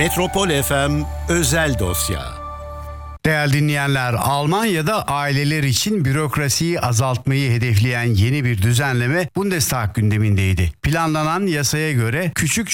Metropol FM özel dosya. Değerli dinleyenler, Almanya'da aileler için bürokrasiyi azaltmayı hedefleyen yeni bir düzenleme Bundestag gündemindeydi. Planlanan yasaya göre küçük